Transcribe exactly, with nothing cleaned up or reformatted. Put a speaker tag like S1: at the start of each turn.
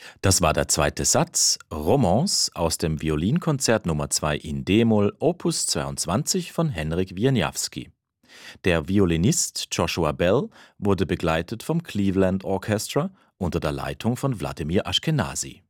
S1: Das war der zweite Satz, Romance aus dem Violinkonzert Nummer zwei in D-Moll, Opus zweiundzwanzig von Henryk Wieniawski. Der Violinist Joshua Bell wurde begleitet vom Cleveland Orchestra unter der Leitung von Wladimir Ashkenazy.